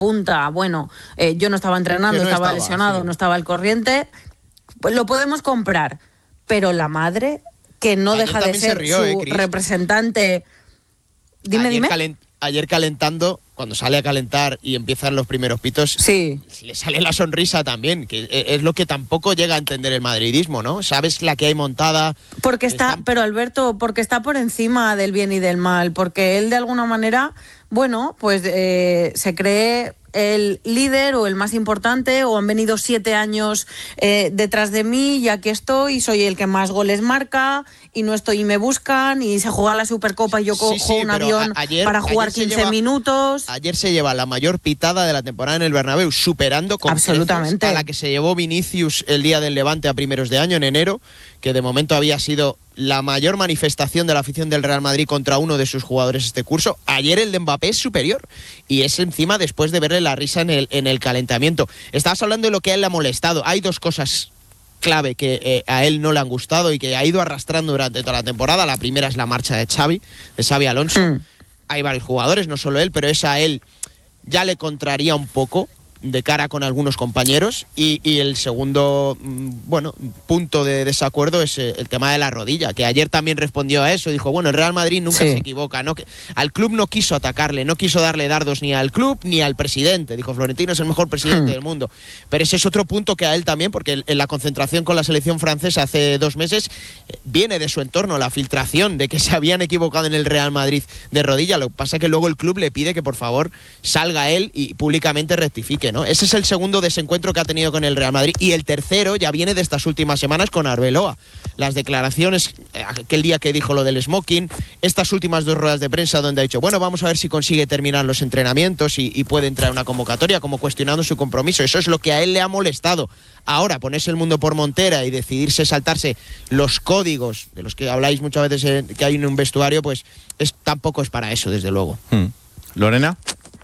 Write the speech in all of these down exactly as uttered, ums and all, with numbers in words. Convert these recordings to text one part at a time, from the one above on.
punta, bueno, eh, yo no estaba entrenando, no estaba, estaba lesionado, sí. no estaba al corriente, pues lo podemos comprar. Pero la madre, que no Ayer deja de también se ser rió, su ¿eh, Cris? representante... Dime, ayer dime. Calent, ayer calentando, cuando sale a calentar y empiezan los primeros pitos, sí. le sale la sonrisa también, que es lo que tampoco llega a entender el madridismo, ¿no? Sabes la que hay montada. Porque está, están... pero Alberto, porque está por encima del bien y del mal, porque él de alguna manera, bueno, pues eh, se cree el líder o el más importante, o han venido siete años eh, detrás de mí y aquí estoy, soy el que más goles marca y no estoy y me buscan y se juega la Supercopa y yo cojo sí, sí, un avión a, ayer, para jugar ayer quince lleva, minutos. Ayer se lleva la mayor pitada de la temporada en el Bernabéu, superando con absolutamente a la que se llevó Vinicius el día del Levante a primeros de año, en enero, que de momento había sido la mayor manifestación de la afición del Real Madrid contra uno de sus jugadores este curso. Ayer el de Mbappé es superior y es encima después de verle la risa en el, en el calentamiento. Estabas hablando de lo que a él le ha molestado. Hay dos cosas clave que eh, a él no le han gustado y que ha ido arrastrando durante toda la temporada. La primera es la marcha de Xavi, de Xavi Alonso. Mm. Hay varios jugadores, no solo él, pero esa a él ya le contraría un poco de cara con algunos compañeros. Y, y el segundo, bueno, punto de desacuerdo es el tema de la rodilla, que ayer también respondió a eso. Dijo, bueno, el Real Madrid nunca sí. se equivoca, ¿no? Que al club no quiso atacarle, no quiso darle dardos ni al club ni al presidente. Dijo, Florentino es el mejor presidente hmm. del mundo. Pero ese es otro punto que a él también, porque en la concentración con la selección francesa hace dos meses viene de su entorno la filtración de que se habían equivocado en el Real Madrid de rodilla. Lo que pasa es que luego el club le pide que por favor salga él y públicamente rectifique, ¿no? Ese es el segundo desencuentro que ha tenido con el Real Madrid. Y el tercero ya viene de estas últimas semanas con Arbeloa. Las declaraciones, aquel día que dijo lo del smoking, estas últimas dos ruedas de prensa donde ha dicho, bueno, vamos a ver si consigue terminar los entrenamientos y, y puede entrar a una convocatoria, como cuestionando su compromiso. Eso es lo que a él le ha molestado. Ahora, ponerse el mundo por montera y decidirse saltarse los códigos de los que habláis muchas veces eh, que hay en un vestuario, pues es, tampoco es para eso, desde luego. Hmm. ¿Lorena?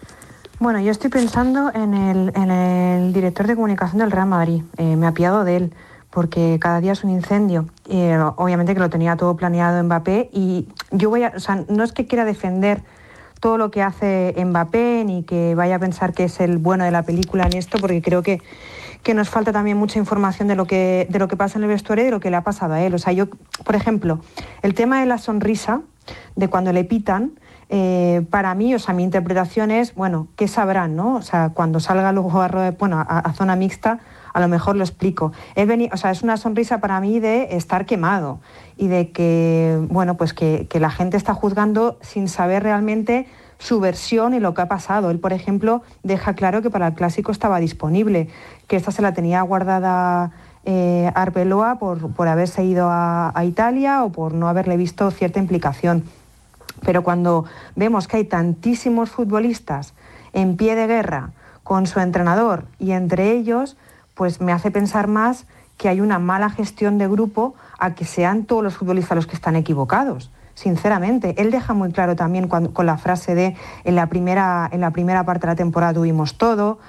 Bueno, yo estoy pensando en el, en el director de comunicación del Real Madrid. Eh, me apiado de él, porque cada día es un incendio. Eh, obviamente que lo tenía todo planeado Mbappé y yo voy a... O sea, no es que quiera defender todo lo que hace Mbappé ni que vaya a pensar que es el bueno de la película en esto, porque creo que, que nos falta también mucha información de lo que, de lo que pasa en el vestuario y de lo que le ha pasado a él. O sea, yo, por ejemplo, el tema de la sonrisa, de cuando le pitan, Eh, para mí, o sea, mi interpretación es, bueno, ¿qué sabrán, no? O sea, cuando salga luego a, bueno, a, a zona mixta, a lo mejor lo explico. Es veni- o sea, es una sonrisa para mí de estar quemado y de que, bueno, pues que, que la gente está juzgando sin saber realmente su versión y lo que ha pasado. Él, por ejemplo, deja claro que para el Clásico estaba disponible, que esta se la tenía guardada eh, Arbeloa por, por haberse ido a, a Italia o por no haberle visto cierta implicación. Pero cuando vemos que hay tantísimos futbolistas en pie de guerra con su entrenador y entre ellos, pues me hace pensar más que hay una mala gestión de grupo a que sean todos los futbolistas los que están equivocados. Sinceramente, él deja muy claro también cuando, con la frase de en la primera, en la primera parte de la temporada tuvimos todo,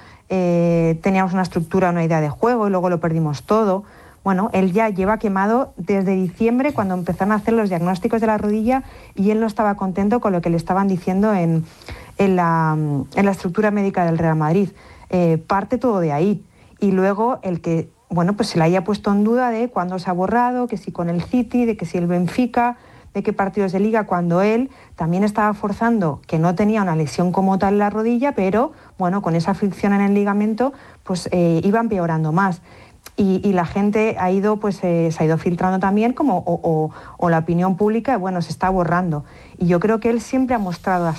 eh, teníamos una estructura, una idea de juego y luego lo perdimos todo. Bueno, él ya lleva quemado desde diciembre cuando empezaron a hacer los diagnósticos de la rodilla y él no estaba contento con lo que le estaban diciendo en, en, la, en la estructura médica del Real Madrid. Eh, parte todo de ahí. Y luego el que, bueno, pues se le haya puesto en duda de cuándo se ha borrado, que si con el City, de que si el Benfica, de qué partidos de Liga, cuando él también estaba forzando que no tenía una lesión como tal en la rodilla, pero, bueno, con esa fricción en el ligamento, pues eh, iba empeorando más. Y, y la gente ha ido, pues eh, se ha ido filtrando también, como o, o, o la opinión pública, bueno, se está borrando. Y yo creo que él siempre ha mostrado,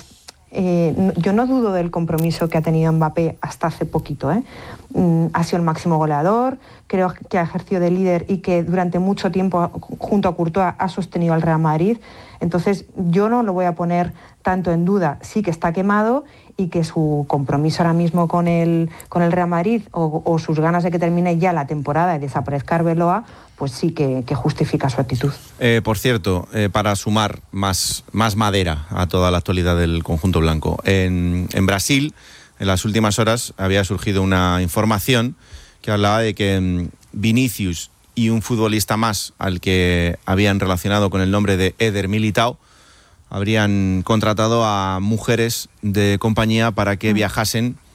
eh, yo no dudo del compromiso que ha tenido Mbappé hasta hace poquito, ¿eh? Mm, ha sido el máximo goleador, creo que ha ejercido de líder y que durante mucho tiempo, junto a Courtois, ha sostenido al Real Madrid. Entonces, yo no lo voy a poner tanto en duda. Sí que está quemado y que su compromiso ahora mismo con el, con el Real Madrid o, o sus ganas de que termine ya la temporada y desaparezca Arbeloa, pues sí que, que justifica su actitud. Eh, por cierto, eh, para sumar más, más madera a toda la actualidad del conjunto blanco, en, en Brasil, en las últimas horas, había surgido una información que hablaba de que um, Vinicius y un futbolista más al que habían relacionado con el nombre de Éder Militão habrían contratado a mujeres de compañía para que viajasen